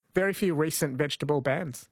very few recent vegetable bans.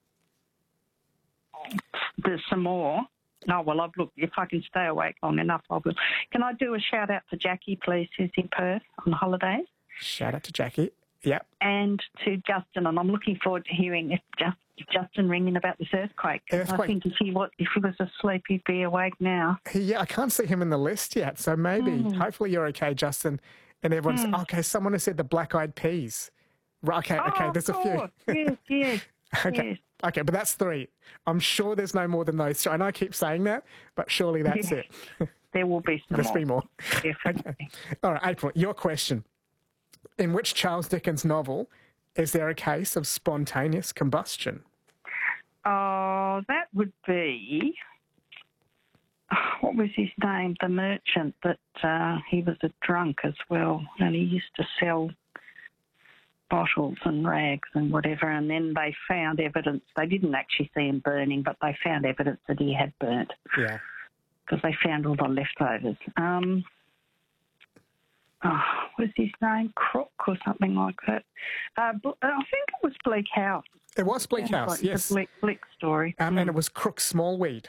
There's some more. No, well, look, if I can stay awake long enough, I will. Can I do a shout-out to Jackie, please, who's in Perth on holidays? Shout out to Jackie. Yep. And to Justin, and I'm looking forward to hearing if Justin ringing about this earthquake. I think if he was asleep, he'd be awake now. Yeah, I can't see him in the list yet, so maybe. Hopefully you're okay, Justin. And everyone's, okay, someone has said the black-eyed peas. Right, okay, there's a few. Yes. Okay. Yes. Okay, but that's 3. I'm sure there's no more than those 3. I know I keep saying that, but surely that's it. There will be some There's 3 more. Definitely. Okay. All right, April, your question. In which Charles Dickens novel is there a case of spontaneous combustion? Oh, that would be... What was his name? The merchant that he was a drunk as well, and he used to sell bottles and rags and whatever, and then they found evidence. They didn't actually see him burning, but they found evidence that he had burnt. Yeah. Because they found all the leftovers. What was his name? Crook or something like that. I think it was Bleak House. It was Bleak House, like yes. The Bleak story. And it was Crook Smallweed.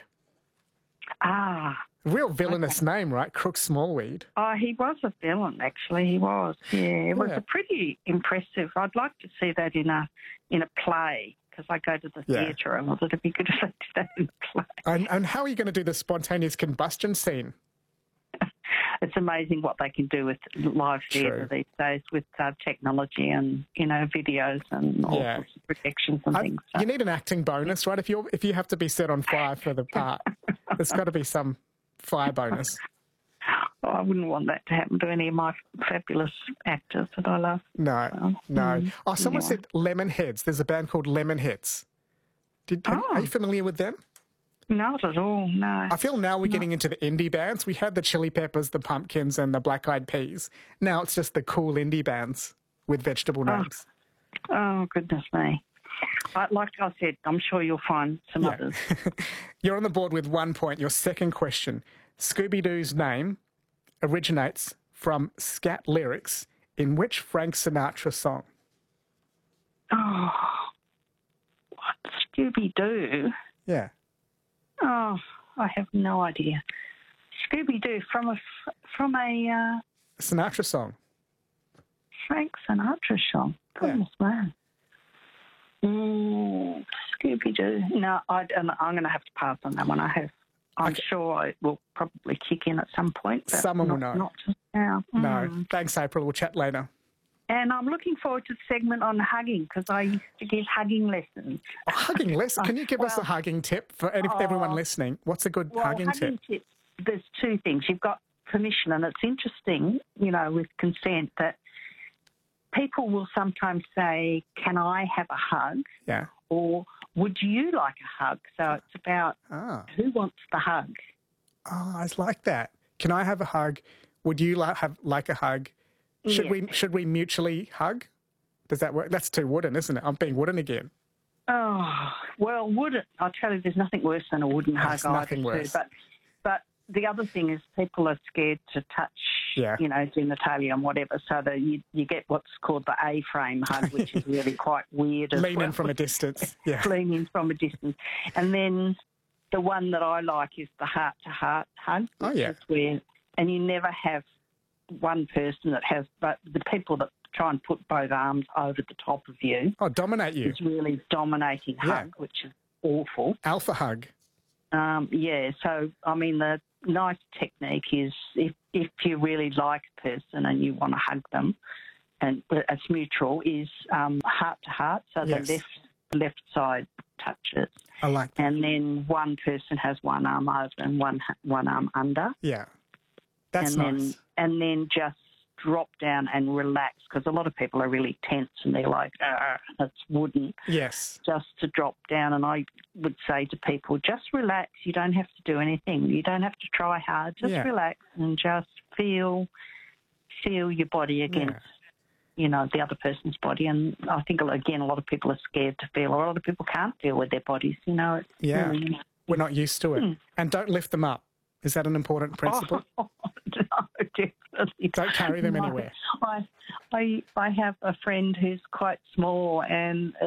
Real villainous name, right? Crook Smallweed. Oh, he was a villain, actually. He was. Yeah, it was a pretty impressive. I'd like to see that in a play, because I go to the theatre, and I thought it'd be good if they did that in a play. And how are you going to do the spontaneous combustion scene? It's amazing what they can do with live theatre these days with technology and, videos and all sorts of projections and things. You need an acting bonus, right? If you have to be set on fire for the part, there's got to be some fire bonus. Oh, I wouldn't want that to happen to any of my fabulous actors that I love. No. Oh, someone said Lemonheads. There's a band called Lemonheads. Are you familiar with them? Not at all, no. I feel now we're getting into the indie bands. We had the Chili Peppers, the Pumpkins, and the Black Eyed Peas. Now it's just the cool indie bands with vegetable names. Oh, goodness me. Like I said, I'm sure you'll find some others. You're on the board with 1 point. Your second question. Scooby-Doo's name originates from scat lyrics in which Frank Sinatra song? Oh, what? Scooby-Doo? Yeah. Oh, I have no idea. Scooby-Doo from a Sinatra song. Frank Sinatra song. Goodness man. Scooby-Doo. No, I'm going to have to pass on that one. I'm sure it will probably kick in at some point. But someone will know. Not just now. No. Thanks, April. We'll chat later. And I'm looking forward to the segment on hugging, because I used to give hugging lessons. Oh, hugging lessons? Can you give us a hugging tip for everyone listening? What's a good hugging tip? There's 2 things. You've got permission, and it's interesting, with consent, that people will sometimes say, can I have a hug? Yeah. Or would you like a hug? So it's about who wants the hug. Oh, I like that. Can I have a hug? Would you like a hug? Should we mutually hug? Does that work? That's too wooden, isn't it? I'm being wooden again. Oh, well, wooden. I'll tell you, there's nothing worse than a wooden hug. There's nothing worse. But the other thing is people are scared to touch, genitalia and whatever, so that you get what's called the A-frame hug, which is really quite weird. Lean in from a distance. Yeah. Lean in from a distance. And then the one that I like is the heart-to-heart hug. Oh, yeah. And you never have one person that has, but the people that try and put both arms over the top of you. Oh, dominate you. It's really dominating hug, which is awful. Alpha hug. So, I mean, the nice technique is if you really like a person and you want to hug them, and it's mutual, is heart to heart, so the left side touches. I like that. And then one person has one arm over and one arm under. Yeah. That's nice. And then just drop down and relax, because a lot of people are really tense and they're like, it's wooden. Yes. Just to drop down. And I would say to people, just relax. You don't have to do anything. You don't have to try hard. Just relax and just feel your body against, the other person's body. And I think, again, a lot of people are scared to feel. A lot of people can't feel with their bodies, We're not used to it. And don't lift them up. Is that an important principle? Oh, no, definitely. Don't carry them anywhere. I have a friend who's quite small, and